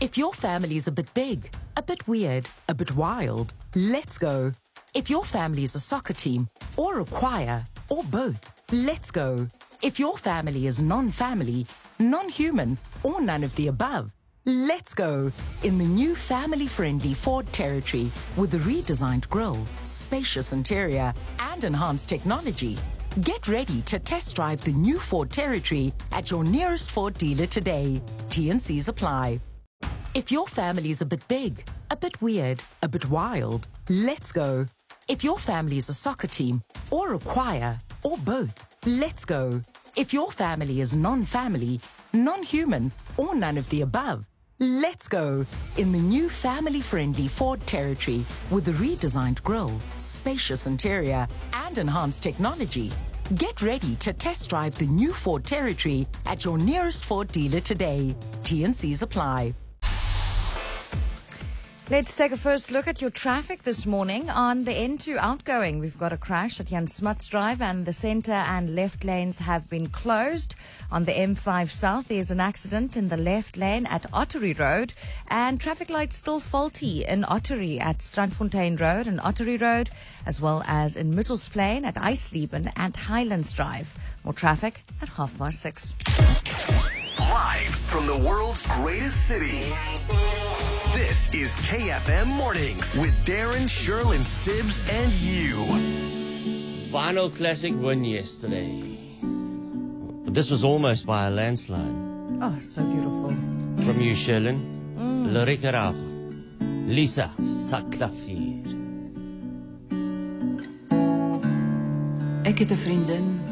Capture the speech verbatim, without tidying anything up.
If your family's a bit big, a bit weird, a bit wild, let's go. If your family's a soccer team, or a choir, or both, let's go. If your family is non-family, non-human, or none of the above, let's go in the new family-friendly Ford Territory with a redesigned grille, spacious interior, and enhanced technology. Get ready to test drive the new Ford Territory at your nearest Ford dealer today. T and C's apply. If your family's a bit big, a bit weird, a bit wild, let's go. If your family's a soccer team, or a choir, or both, let's go. If your family is non-family, non-human, or none of the above, let's go in the new family-friendly Ford Territory with a redesigned grille, spacious interior, and enhanced technology. Get ready to test drive the new Ford Territory at your nearest Ford dealer today. T and C's apply. Let's take a first look at your traffic this morning. On the N two outgoing, we've got a crash at Jan Smuts Drive and the centre and left lanes have been closed. On the M five South, there's an accident in the left lane at Ottery Road and traffic lights still faulty in Ottery at Strandfontein Road and Ottery Road, as well as in Mitchellsplein at Eisleben and Highlands Drive. More traffic at half past six. Live from the world's greatest city. This is K F M Mornings with Darren, Sherlyn, Sibs, and you. Vinyl Classic win yesterday. But this was almost by a landslide. Oh, so beautiful. From you, Sherlyn. Mm. Lorika Rauch. Lisa Saklavier. Ek het 'n vriendin